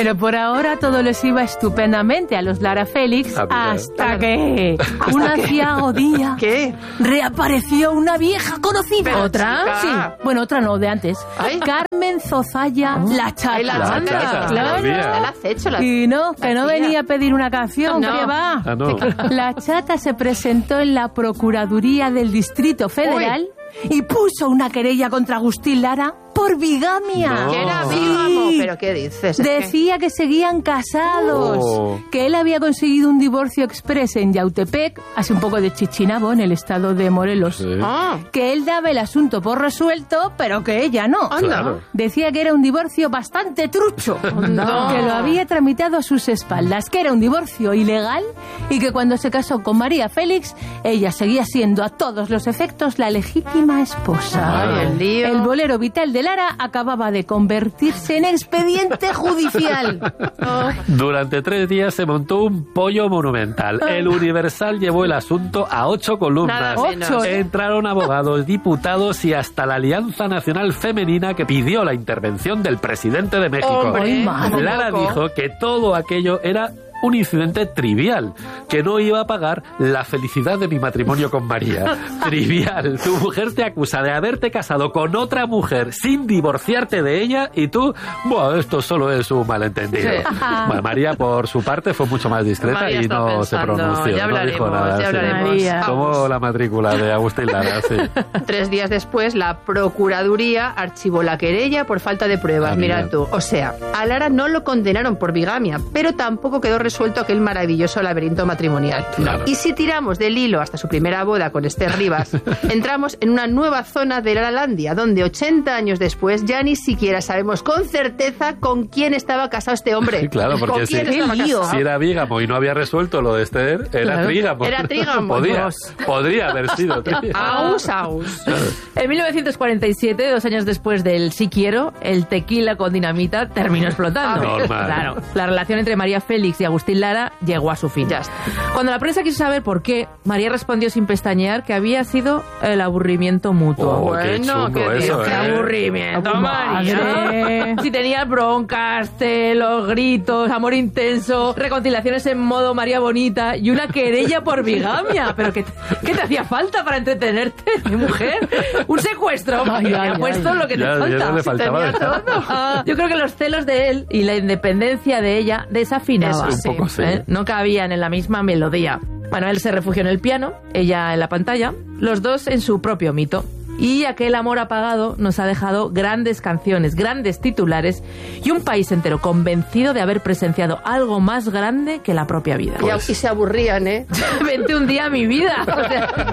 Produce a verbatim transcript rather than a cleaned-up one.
Pero por ahora todo les iba estupendamente a los Lara Félix, hasta que un aciago día ¿Qué? reapareció una vieja conocida. Pero, ¿Otra? chica. Sí. Bueno, otra no, de antes. Ay. Carmen Zozaya, la chata. Ay, la La chata. chata, claro. todavía. La acecho, la Y no, que no tía. venía a pedir una canción, No. ¿qué va? Ah, no. La chata se presentó en la Procuraduría del Distrito Federal y puso una querella contra Agustín Lara por bigamia. No. Que era Sí. bígamo, pero ¿qué dices? Es que- Decía que seguían casados, Oh. que él había conseguido un divorcio express en Yautepec, hace un poco de Chichinabo, en el estado de Morelos. Sí. Ah, Que él daba el asunto por resuelto, pero que ella no. anda. Claro. Decía que era un divorcio bastante trucho, Anda. que lo había tramitado a sus espaldas, que era un divorcio ilegal y que cuando se casó con María Félix, ella seguía siendo a todos los efectos la legítima esposa. Ay, el lío. El bolero vital de Lara acababa de convertirse en expediente judicial. Durante tres días se montó un pollo monumental. El Universal llevó el asunto a ocho columnas. Nada menos. Ocho, ¿eh? Entraron abogados, diputados y hasta la Alianza Nacional Femenina que pidió la intervención del presidente de México. Hombre, Ay, madre. Lara loco. dijo que todo aquello era un incidente trivial, que no iba a pagar la felicidad de mi matrimonio con María. Trivial. Tu mujer te acusa de haberte casado con otra mujer sin divorciarte de ella y tú, bueno, esto solo es un malentendido. Sí. Bueno, María, por su parte, fue mucho más discreta María y está no pensando, se pronunció. ya no dijo hablaremos, nada. ya sí. hablaremos. María. Como la matrícula de Agustín Lara, sí. Tres días después, la Procuraduría archivó la querella por falta de pruebas. Ah, Mira mira. tú. O sea, a Lara no lo condenaron por bigamia, pero tampoco quedó resuelto aquel maravilloso laberinto matrimonial. Claro. Y si tiramos del hilo hasta su primera boda con Esther Rivas, entramos en una nueva zona de Laralandia, donde ochenta años después ya ni siquiera sabemos con certeza con quién estaba casado este hombre. Claro, porque ¿Con si, quién estaba Qué lío. casado? si era bígamo y no había resuelto lo de Esther, era Claro. trígamo. Era trígamo. Podía, Dios. podría haber sido trígamo. Aus, aus. En mil novecientos cuarenta y siete, dos años después del Sí Quiero, el tequila con dinamita terminó explotando. Normal. Claro, la relación entre María Félix y Agustín Lara llegó a su fin. Ya está. Cuando la prensa quiso saber por qué, María respondió sin pestañear que había sido el aburrimiento mutuo. Oh, qué Bueno, chungo qué eso, bien. ¡Qué ¿eh? aburrimiento, Madre. María! Si tenías broncas, celos, gritos, amor intenso, reconciliaciones en modo María Bonita y una querella por bigamia. ¿Pero qué, qué te hacía falta para entretenerte, mi mujer? ¿Un secuestro? Ay, ay, ha puesto ay. lo que te Ya- ya falta. no le faltaba Tenía dejar. todo. Ah, yo creo que los celos de él y la independencia de ella desafinaban. Eso, un poco sí. ¿Eh? No cabían en la misma melodía. Bueno, él se refugió en el piano, ella en la pantalla, los dos en su propio mito. Y aquel amor apagado nos ha dejado grandes canciones, grandes titulares y un país entero convencido de haber presenciado algo más grande que la propia vida. Y, y se aburrían, ¿eh? Vente un día a mi vida. O sea,